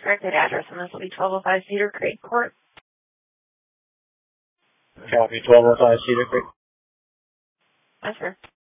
corrected address, and this will be 1205 Cedar Creek Court. Copy, 1205 Cedar Creek. Yes, sir.